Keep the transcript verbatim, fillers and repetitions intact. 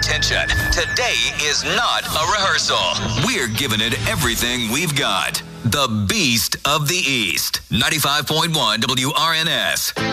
attention. Today is not a rehearsal. We're giving it everything we've got. The Beast of the East. ninety-five point one W R N S.